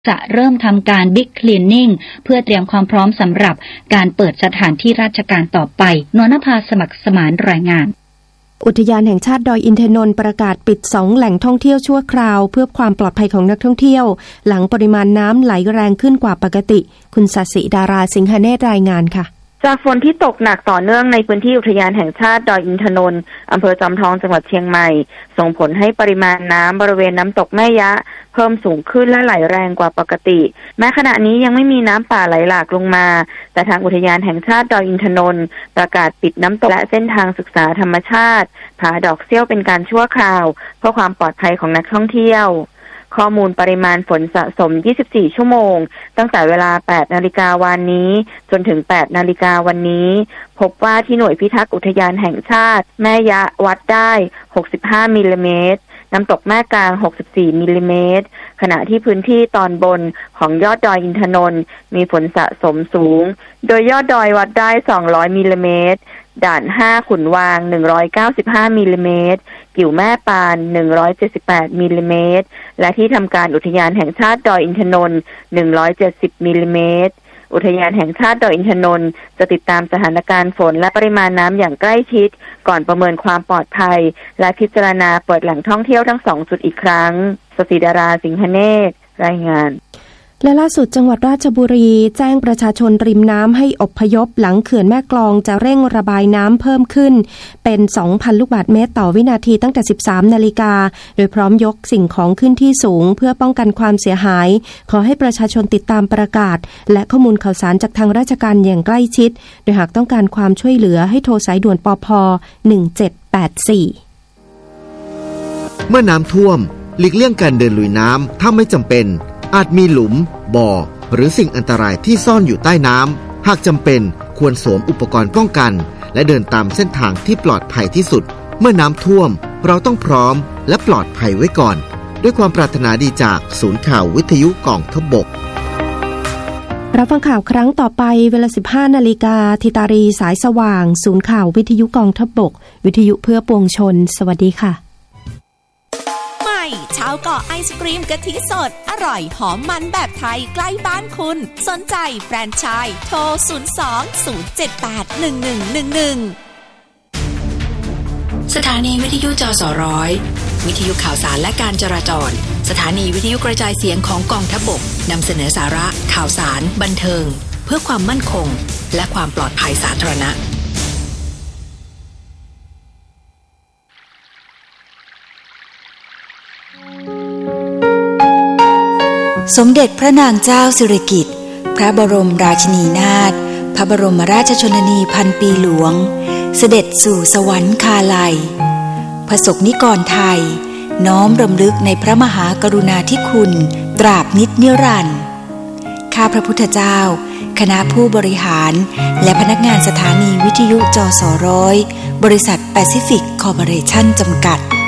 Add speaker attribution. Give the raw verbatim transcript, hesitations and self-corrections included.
Speaker 1: จะเริ่มทำการ Big Cleaning เพื่อเตรียมความพร้อมสำหรับการเปิดสถานที่ราชการต่อไปนวลนภาสมัครสมานรายงาน
Speaker 2: อุทยานแห่งชาติดอยอินทนนท์ประกาศปิดสองแหล่งท่องเที่ยวชั่วคราวเพื่อความปลอดภัยของนักท่องเที่ยวหลังปริมาณน้ำไหลแรงขึ้นกว่าปกติคุณศศิดาราสิงหเนตรรายงานค่ะ
Speaker 3: จากฝนที่ตกหนักต่อเนื่องในพื้นที่อุทยานแห่งชาติดอยอินทนนท์อำเภอจอมทองจังหวัดเชียงใหม่ส่งผลให้ปริมาณน้ำบริเวณน้ำตกแม่ยะเพิ่มสูงขึ้นและไหลแรงกว่าปกติแม้ขณะนี้ยังไม่มีน้ำป่าไหลหลากลงมาแต่ทางอุทยานแห่งชาติดอยอินทนนท์ประกาศปิดน้ำตกและเส้นทางศึกษาธรรมชาติผาดอกเสี้ยวเป็นการชั่วคราวเพื่อความปลอดภัยของนักท่องเที่ยวข้อมูลปริมาณฝนสะสมยี่สิบสี่ชั่วโมงตั้งแต่เวลา แปดนาฬิกา วันนี้จนถึง แปดนาฬิกา วันนี้พบว่าที่หน่วยพิทักษ์อุทยานแห่งชาติแม่ยะวัดได้หกสิบห้ามิลลิเมตรน้ำตกแม่กลางหกสิบสี่มิลลิเมตรขณะที่พื้นที่ตอนบนของยอดดอยอินทนนท์มีฝนสะสมสูงโดยยอดดอยวัดได้สองร้อยมิลลิเมตรด่านห้าขุนวางหนึ่งร้อยเก้าสิบห้ามิลลิเมตรกิ่วแม่ปานหนึ่งร้อยเจ็ดสิบแปดมิลลิเมตรและที่ทำการอุทยานแห่งชาติดอยอินทนนท์หนึ่งร้อยเจ็ดสิบมิลลิเมตรอุทยานแห่งชาติดอยอินทนนท์จะติดตามสถานการณ์ฝนและปริมาณน้ำอย่างใกล้ชิดก่อนประเมินความปลอดภัยและพิจารณาเปิดแหล่งท่องเที่ยวทั้งสองจุดอีกครั้งศศิดาราสิงหเนตรรายงาน
Speaker 2: และล่าสุดจังหวัดราชบุรีแจ้งประชาชนริมน้ำให้อพยพหลังเขื่อนแม่กลองจะเร่งระบายน้ำเพิ่มขึ้นเป็น สองพัน ลูกบาศก์เมตรต่อวินาทีตั้งแต่ สิบสาม นาฬิกาโดยพร้อมยกสิ่งของขึ้นที่สูงเพื่อป้องกันความเสียหายขอให้ประชาชนติดตามประกาศและข้อมูลข่าวสารจากทางราชการอย่างใกล้ชิดโดยหากต้องการความช่วยเหลือให้โทรสายด่วนปภหนึ่งเจ็ดแปดสี่
Speaker 4: เมื่อน้ำท่วมหลีกเลี่ยงการเดินลุยน้ำถ้าไม่จำเป็นอาจมีหลุมบ่อหรือสิ่งอันตรายที่ซ่อนอยู่ใต้น้ำหากจำเป็นควรสวมอุปกรณ์ป้องกันและเดินตามเส้นทางที่ปลอดภัยที่สุดเมื่อน้ำท่วมเราต้องพร้อมและปลอดภัยไว้ก่อนด้วยความปรารถนาดีจากศูนย์ข่าววิทยุกองทัพบก
Speaker 2: รับฟังข่าวครั้งต่อไปเวลา สิบห้า นาฬิกาทิตารีสายสว่างศูนย์ข่าววิทยุกองทัพบกวิทยุเพื่อปวงชนสวัสดีค่ะ
Speaker 5: ชาวเกาะไอศกรีมกะทิสดอร่อยหอมมันแบบไทยใกล้บ้านคุณสนใจแฟรนไชส์โทรศูนย์ สอง ศูนย์ เจ็ด แปด หนึ่ง หนึ่ง หนึ่ง หนึ่ง
Speaker 6: สถานีวิทยุจสร้อยวิทยุข่าวสารและการจราจรสถานีวิทยุกระจายเสียงของกองทัพบกนำเสนอสาระข่าวสารบันเทิงเพื่อความมั่นคงและความปลอดภัยสาธารณะ
Speaker 7: สมเด็จพระนางเจ้าสิริกิติ์พระบรมราชินีนาถพระบรมราชชนนีพันปีหลวงเสด็จสู่สวรรคาลัยประสบนิกรไทยน้อมรำลึกในพระมหากรุณาธิคุณตราบนิจนิรันดร์ข้าพระพุทธเจ้าคณะผู้บริหารและพนักงานสถานีวิทยุจสร้อยบริษัทแปซิฟิกคอร์ปอเรชั่นจำกัด